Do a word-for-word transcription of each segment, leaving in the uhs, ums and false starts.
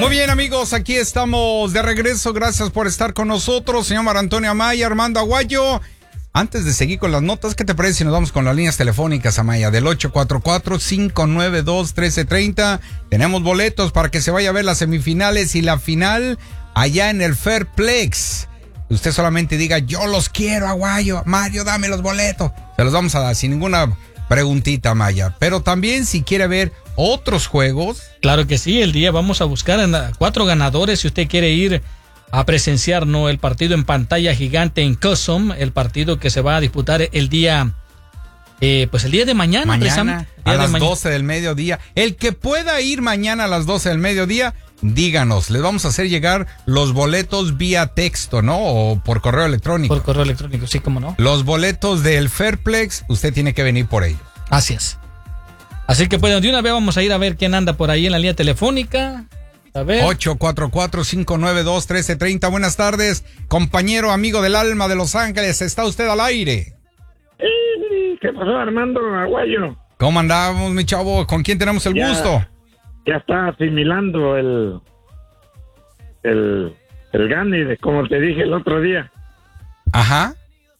Muy bien, amigos, aquí estamos de regreso. Gracias por estar con nosotros, señor Mar Antonio Amaya, Armando Aguayo. Antes de seguir con las notas, ¿qué te parece si nos vamos con las líneas telefónicas, Amaya? Del ocho cuatro cuatro, cinco nueve dos, uno tres tres cero. Tenemos boletos para que se vaya a ver las semifinales y la final allá en el Fairplex. Usted solamente diga, yo los quiero, Aguayo. Mario, dame los boletos. Se los vamos a dar sin ninguna preguntita, Amaya. Pero también si quiere ver otros juegos. Claro que sí, el día vamos a buscar a cuatro ganadores si usted quiere ir a presenciar, ¿no?, el partido en pantalla gigante en Custom, el partido que se va a disputar el día, eh, pues el día de mañana. Mañana, a de las mañana. doce del mediodía. El que pueda ir mañana a las doce del mediodía, díganos. Les vamos a hacer llegar los boletos vía texto, ¿no? O por correo electrónico. Por correo electrónico, sí, cómo no. Los boletos del Fairplex, usted tiene que venir por ellos. Así es. Así que pues de una vez vamos a ir a ver quién anda por ahí en la línea telefónica. A ver. ocho cuatro cuatro, cinco nueve dos, uno tres tres cero. Buenas tardes, compañero, amigo del alma de Los Ángeles. ¿Está usted al aire? ¿Qué pasó, Armando Aguayo? ¿Cómo andamos, mi chavo? ¿Con quién tenemos el ya, gusto? Ya está asimilando el el el Gane, como te dije el otro día. Ajá.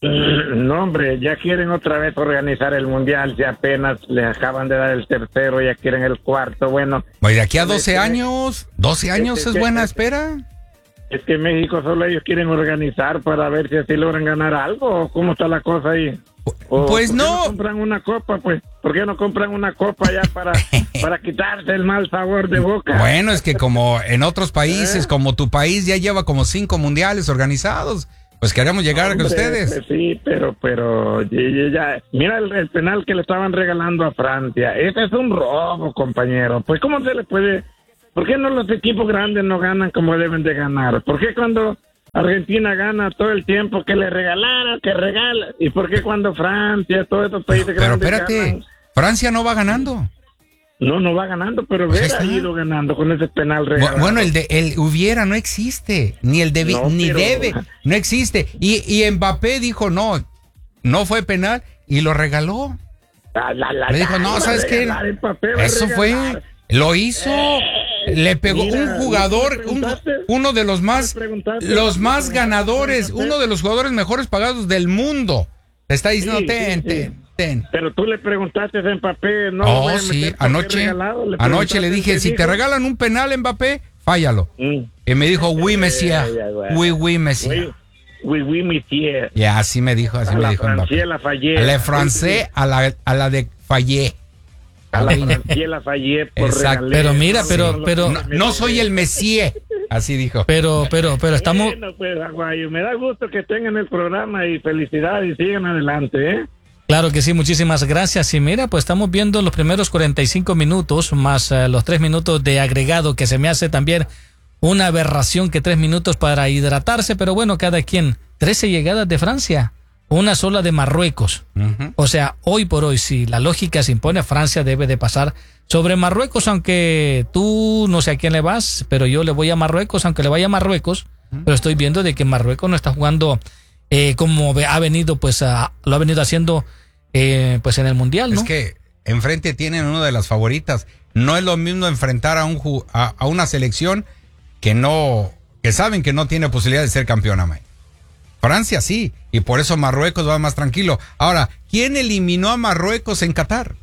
No, hombre, ya quieren otra vez organizar el mundial, ya apenas le acaban de dar el tercero, ya quieren el cuarto, bueno. Pues de aquí a doce años, doce años es, es buena es, espera. Es que México solo ellos quieren organizar para ver si así logran ganar algo, o cómo está la cosa ahí. O, pues ¿por qué no. no compran una copa, pues? ¿Por qué no compran una copa ya para, para quitarse el mal sabor de boca? Bueno, es que como en otros países, ¿Eh? como tu país ya lleva como cinco mundiales organizados, pues queremos llegar Hombre, a ustedes. Pues sí, pero, pero, ya, ya, mira el, el penal que le estaban regalando a Francia. Ese es un robo, compañero. Pues, ¿cómo se le puede? ¿Por qué no los equipos grandes no ganan como deben de ganar? ¿Por qué cuando Argentina gana todo el tiempo que le regalaron, que regala? ¿Y por qué cuando Francia, todos estos países pero, grandes pero espérate, ganan? Francia no va ganando. No, no va ganando, pero Pues hubiera ido ganando con ese penal regalado. Bueno, el de el hubiera no existe, ni el de No, ni pero... debe, no existe. Y, y Mbappé dijo no, no fue penal y lo regaló. La, la, la, Le dijo, no, ¿sabes qué? Eso fue, lo hizo, eh, le pegó mira, un jugador, un, uno de los más, los más ganadores, uno de los jugadores mejores pagados del mundo. Te está diciendo, sí, ten, sí, ten, sí. ten. Pero tú le preguntaste a Mbappé, ¿no? Oh, sí, anoche, regalado, le anoche le dije, si dijo? te regalan un penal, Mbappé, fállalo. Mm. Y me dijo, oui, monsieur, oui, oui, monsieur. Oui, oui, monsieur. Ya, así me dijo, así a me dijo Mbappé. La Fallé. A la francés, a la, a la de Fallé. A la francés, la Fallé por Exacto. Pero mira, pero, pero. No, no soy el Messier. Así dijo. Pero, pero, pero estamos. Bueno, pues, Aguayo, me da gusto que tengan el programa y felicidades y sigan adelante, ¿eh? Claro que sí, muchísimas gracias. Y mira, pues estamos viendo los primeros cuarenta y cinco minutos, más uh, los tres minutos de agregado, que se me hace también una aberración que tres minutos para hidratarse, pero bueno, cada quien. trece llegadas de Francia, una sola de Marruecos. Uh-huh. O sea, hoy por hoy, si la lógica se impone, Francia debe de pasar sobre Marruecos, aunque tú no sé a quién le vas, pero yo le voy a Marruecos, aunque le vaya a Marruecos, uh-huh. pero estoy viendo de que Marruecos no está jugando eh, como ha venido, pues a, lo ha venido haciendo eh, pues en el Mundial, ¿no? Es que enfrente tienen una de las favoritas. No es lo mismo enfrentar a un a, a una selección que no, que saben que no tiene posibilidad de ser campeona, May. Francia sí, y por eso Marruecos va más tranquilo. Ahora, ¿quién eliminó a Marruecos en Qatar?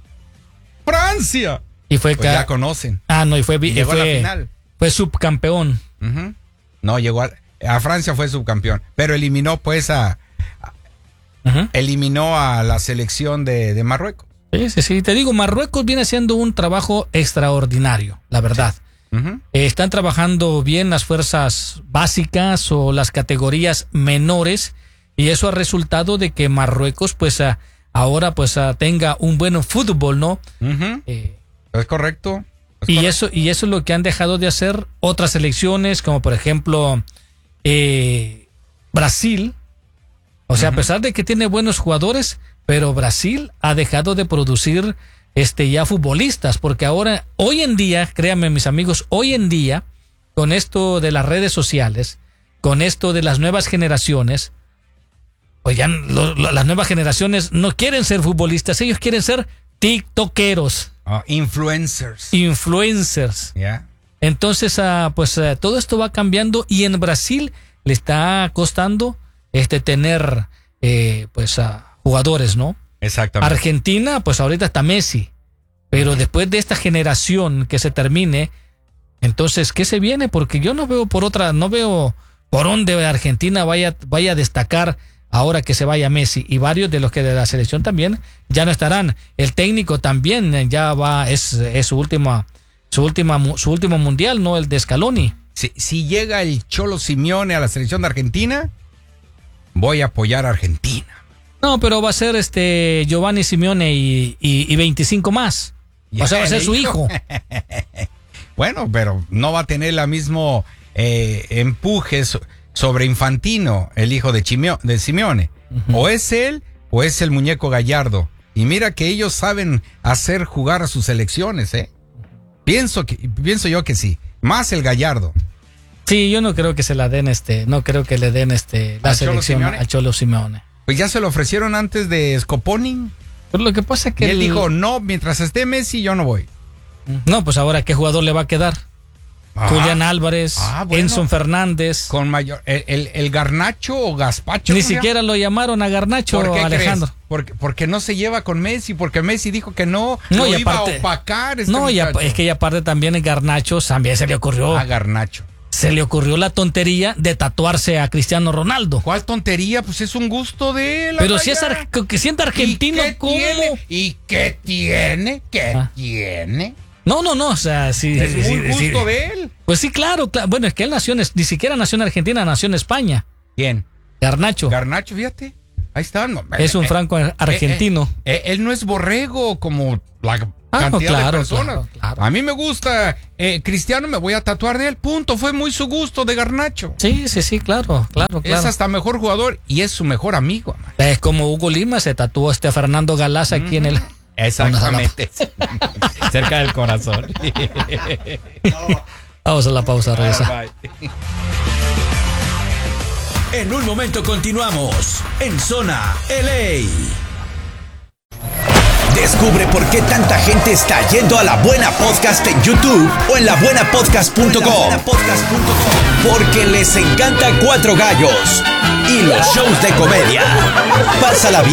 ¡Francia! Y fue pues ca... ya conocen. Ah, no, y fue, y llegó fue, a la final. Fue subcampeón. Uh-huh. No, llegó a, a Francia fue subcampeón, pero eliminó pues a, a uh-huh. eliminó a la selección de, de Marruecos. Sí, sí, sí, te digo, Marruecos viene haciendo un trabajo extraordinario, la verdad. Sí. Uh-huh. Eh, están trabajando bien las fuerzas básicas o las categorías menores y eso ha resultado de que Marruecos pues uh, ahora pues uh, tenga un buen fútbol, ¿no? Uh-huh. Eh, es correcto. Es y correcto. eso y eso es lo que han dejado de hacer otras selecciones como por ejemplo eh, Brasil. O sea, uh-huh. a pesar de que tiene buenos jugadores, pero Brasil ha dejado de producir este ya futbolistas, porque ahora, hoy en día, créanme mis amigos, hoy en día, con esto de las redes sociales, con esto de las nuevas generaciones, pues ya lo, lo, las nuevas generaciones no quieren ser futbolistas, ellos quieren ser tiktokeros. Uh, influencers. Influencers. Yeah. Entonces, uh, pues uh, todo esto va cambiando y en Brasil le está costando este tener eh, pues uh, jugadores, ¿no? Exactamente. Argentina, pues ahorita está Messi, pero después de esta generación que se termine, entonces, ¿qué se viene? Porque yo no veo por otra, no veo por dónde Argentina vaya, vaya a destacar ahora que se vaya Messi, y varios de los que de la selección también ya no estarán. El técnico también ya va, es, es su última, su última, su último mundial, ¿no? El de Scaloni. Si, si llega el Cholo Simeone a la selección de Argentina, voy a apoyar a Argentina. No, pero va a ser este Giovanni Simeone y, y, y veinticinco más. Ya, o sea, va a ser su hijo. Bueno, pero no va a tener el mismo eh, empuje so, sobre Infantino, el hijo de, Chimio, de Simeone. Uh-huh. O es él o es el muñeco Gallardo. Y mira que ellos saben hacer jugar a sus selecciones, ¿eh? Pienso que pienso yo que sí. Más el Gallardo. Sí, yo no creo que se la den este, no creo que le den este la selección al Cholo Simeone. Pues ya se lo ofrecieron antes de Scoponi. Pero lo que pasa es que y él el... dijo, no, mientras esté Messi yo no voy. No, pues ahora ¿qué jugador le va a quedar? Ah, Julián Álvarez, ah, bueno, Enzo Fernández. Con mayor, el, el, el Garnacho o Gaspacho. Ni siquiera lo llamaron a Garnacho, ¿por qué, Alejandro? Porque, porque no se lleva con Messi, porque Messi dijo que no, no lo iba aparte, a opacar. Este no, y a, es que ya aparte también el Garnacho también se le ocurrió. A Garnacho. Se le ocurrió la tontería de tatuarse a Cristiano Ronaldo. ¿Cuál tontería? Pues es un gusto de él. Pero si es ar que siente argentino, ¿Y ¿cómo? Tiene? ¿Y qué tiene? ¿Qué ah. tiene? No, no, no, o sea, sí. Es sí, un sí, gusto sí. de él. Pues sí, claro, claro. Bueno, es que él nació en, ni siquiera nació en Argentina, nació en España. ¿Quién? Garnacho. Garnacho, fíjate. Ahí está. No, es un franco argentino. Eh, eh, él no es borrego como la ah, cantidad no, claro, de personas. Claro, claro. A mí me gusta eh, Cristiano, me voy a tatuar de él. Punto. Fue muy su gusto de Garnacho. Sí, sí, sí, claro, claro, claro. Es hasta mejor jugador y es su mejor amigo. Man. Es como Hugo Lima se tatuó este Fernando Galás aquí mm-hmm. en el... Exactamente. Cerca del corazón. Vamos a la pausa, regresa. En un momento continuamos en Zona L A. Descubre por qué tanta gente está yendo a La Buena Podcast en YouTube o en la buena podcast punto com. Porque les encanta Cuatro Gallos y los shows de comedia. Pásala bien.